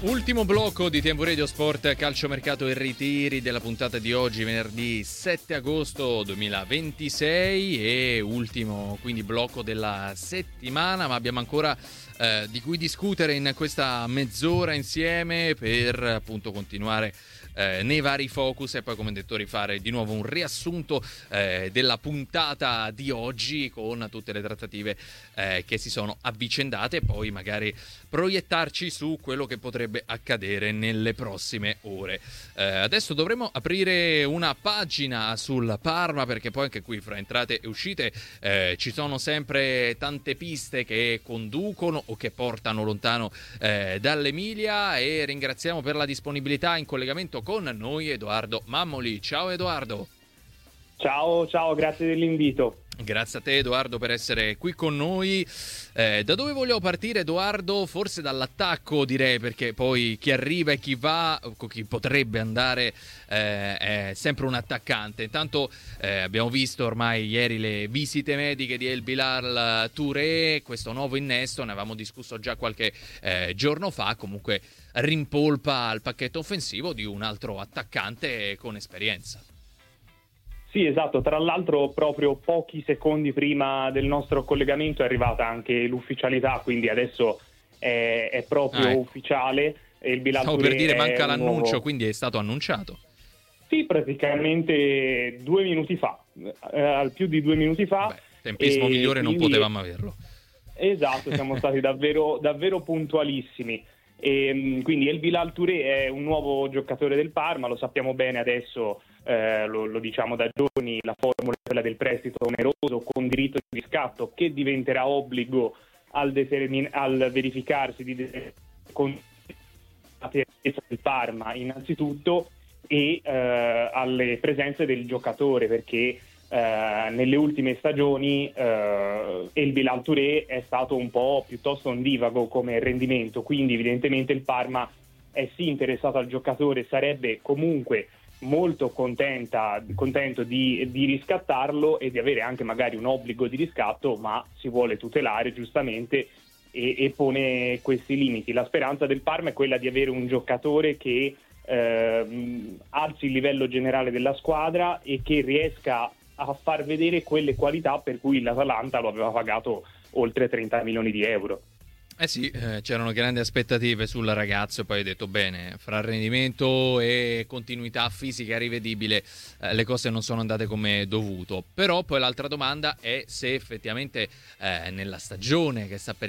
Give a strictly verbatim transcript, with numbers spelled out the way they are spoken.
Ultimo blocco di Tempo Radio Sport Calciomercato e ritiri della puntata di oggi, venerdì sette agosto duemilaventisei, e ultimo quindi blocco della settimana, ma abbiamo ancora eh, di cui discutere in questa mezz'ora insieme per appunto continuare eh, nei vari focus e poi, come detto, rifare di nuovo un riassunto eh, della puntata di oggi con tutte le trattative eh, che si sono avvicendate, e poi magari proiettarci su quello che potrebbe accadere nelle prossime ore. Eh, adesso dovremo aprire una pagina sul Parma, perché poi anche qui fra entrate e uscite eh, ci sono sempre tante piste che conducono o che portano lontano eh, dall'Emilia, e ringraziamo per la disponibilità in collegamento con noi Edoardo Mammoli. Ciao Edoardo. Ciao, ciao, grazie dell'invito. Grazie a te Edoardo per essere qui con noi. Eh, da dove vogliamo partire, Edoardo? Forse dall'attacco, direi, perché poi chi arriva e chi va, chi potrebbe andare eh, è sempre un attaccante. Intanto eh, abbiamo visto ormai ieri le visite mediche di El Bilal Touré, questo nuovo innesto, ne avevamo discusso già qualche eh, giorno fa, comunque rimpolpa al pacchetto offensivo di un altro attaccante con esperienza. Sì, esatto, tra l'altro proprio pochi secondi prima del nostro collegamento è arrivata anche l'ufficialità, quindi adesso è, è proprio ah, ecco. ufficiale. Il Bilal Stavo Touré per dire manca l'annuncio, nuovo... quindi è stato annunciato. Sì, praticamente due minuti fa, eh, al più di due minuti fa. Beh, tempismo migliore quindi... non potevamo averlo. Esatto, siamo stati davvero, davvero puntualissimi. E, quindi El Bilal Touré è un nuovo giocatore del Parma, lo sappiamo bene adesso, eh, lo, lo diciamo da giorni, la formula è quella del prestito oneroso con diritto di riscatto, che diventerà obbligo al, determin- al verificarsi di de- con la presenza del Parma innanzitutto, e eh, alle presenze del giocatore, perché Uh, nelle ultime stagioni uh, El Bilal Touré è stato un po' piuttosto ondivago come rendimento, quindi evidentemente il Parma è sì interessato al giocatore, sarebbe comunque molto contenta, contento di, di riscattarlo e di avere anche magari un obbligo di riscatto, ma si vuole tutelare giustamente e, e pone questi limiti. La speranza del Parma è quella di avere un giocatore che uh, alzi il livello generale della squadra e che riesca a far vedere quelle qualità per cui l'Atalanta lo aveva pagato oltre trenta milioni di euro. Eh sì, eh, c'erano grandi aspettative sul ragazzo, e poi hai detto bene, fra rendimento e continuità fisica rivedibile eh, le cose non sono andate come dovuto. Però poi l'altra domanda è se effettivamente eh, nella stagione che sta per